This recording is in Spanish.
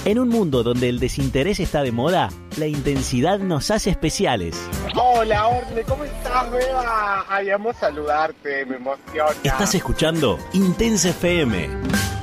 En un mundo donde el desinterés está de moda, la intensidad nos hace especiales. Hola, Orle, ¿cómo estás, Beba? Ay, amo saludarte, me emociona. Estás escuchando Intensa FM.